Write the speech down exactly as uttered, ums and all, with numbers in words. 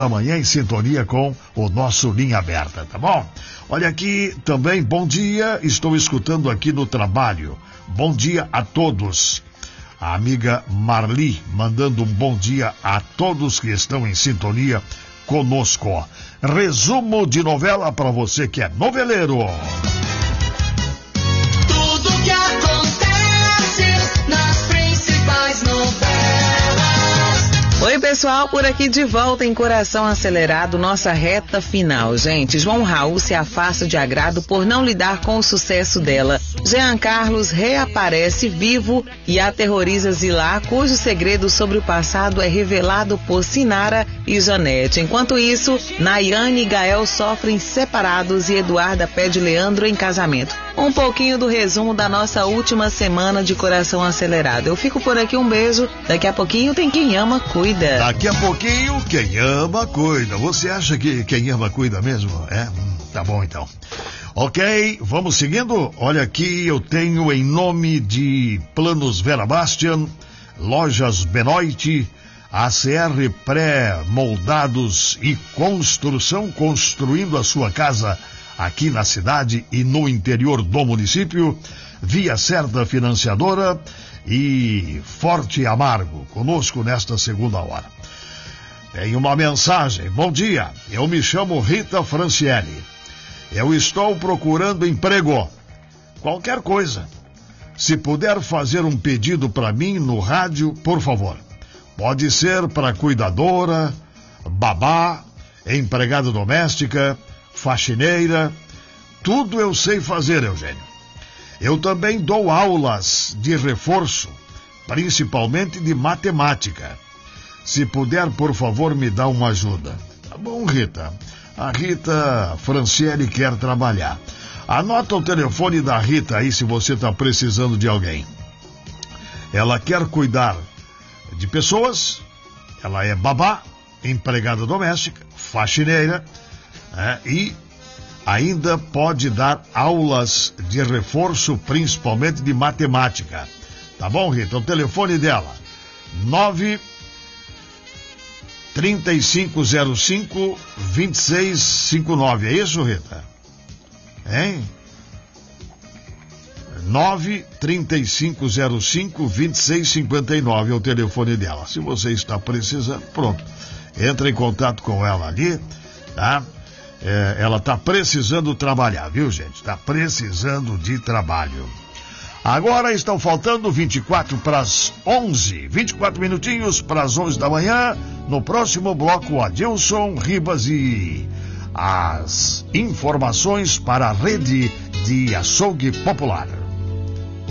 Amanhã em sintonia com o nosso Linha Aberta, tá bom? Olha aqui também, bom dia, estou escutando aqui no trabalho. Bom dia a todos. A amiga Marli mandando um bom dia a todos que estão em sintonia conosco. Resumo de novela para você que é noveleiro. Tudo que acontece nas principais novelas. Oi, pessoal, por aqui de volta em Coração Acelerado, nossa reta final. Gente, João Raul se afasta de Agrado por não lidar com o sucesso dela. Jean Carlos reaparece vivo e aterroriza Zilá, cujo segredo sobre o passado é revelado por Sinara e Janete. Enquanto isso, Nayane e Gael sofrem separados e Eduarda pede Leandro em casamento. Um pouquinho do resumo da nossa última semana de Coração Acelerado. Eu fico por aqui, um beijo. Daqui a pouquinho tem Quem Ama Cuida. Daqui a pouquinho, quem ama, cuida. Você acha que quem ama, cuida mesmo? É? Hum, tá bom, então. Ok, vamos seguindo? Olha aqui, eu tenho em nome de Planos Vera Bastian, Lojas Benoit, A C R Pré-Moldados e Construção, construindo a sua casa aqui na cidade e no interior do município, Via Certa Financiadora e Forte Amargo, conosco nesta segunda hora. Tem uma mensagem. Bom dia, eu me chamo Rita Franciele. Eu estou procurando emprego. Qualquer coisa. Se puder fazer um pedido para mim no rádio, por favor. Pode ser para cuidadora, babá, empregada doméstica, faxineira. Tudo eu sei fazer, Eugênio. Eu também dou aulas de reforço, principalmente de matemática. Se puder, por favor, me dá uma ajuda. Tá bom, Rita. A Rita Franciele quer trabalhar. Anota o telefone da Rita aí se você está precisando de alguém. Ela quer cuidar de pessoas, ela é babá, empregada doméstica, faxineira, né, e ainda pode dar aulas de reforço, principalmente de matemática. Tá bom, Rita? O telefone dela, nove trinta e cinco zero cinco, vinte e seis cinquenta e nove. É isso, Rita? Hein? nove trinta e cinco zero cinco, vinte e seis cinquenta e nove é o telefone dela. Se você está precisando, pronto. Entra em contato com ela ali, tá? É, ela está precisando trabalhar, viu, gente? Está precisando de trabalho. Agora estão faltando vinte e quatro para as onze. vinte e quatro minutinhos para as onze da manhã. No próximo bloco, Adilson Ribas e as informações para a rede de açougue popular.